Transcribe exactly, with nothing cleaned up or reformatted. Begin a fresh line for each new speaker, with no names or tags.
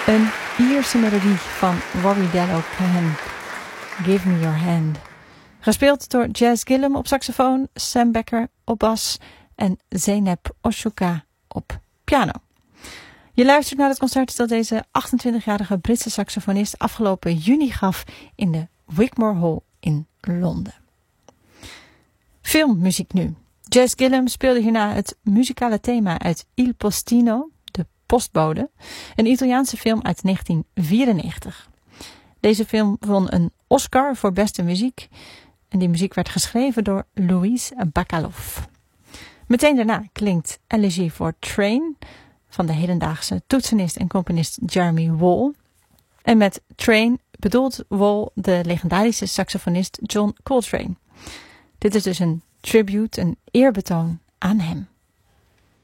Een Ierse melodie van Robbie Dallo Cahan. Give Me Your Hand. Gespeeld door Jazz Gillum op saxofoon, Sam Becker op bas en Zeynep Oshuka op piano. Je luistert naar het concert dat deze achtentwintigjarige Britse saxofonist afgelopen juni gaf in de Wigmore Hall in Londen. Filmmuziek nu. Jazz Gillum speelde hierna het muzikale thema uit Il Postino, de postbode, een Italiaanse film uit negentien vierennegentig. Deze film won een Oscar voor beste muziek en die muziek werd geschreven door Louise Bacalov. Meteen daarna klinkt Elegy for Train van de hedendaagse toetsenist en componist Jeremy Wall. En met Train bedoelt Wall de legendarische saxofonist John Coltrane. Dit is dus een tribute, een eerbetoon aan hem.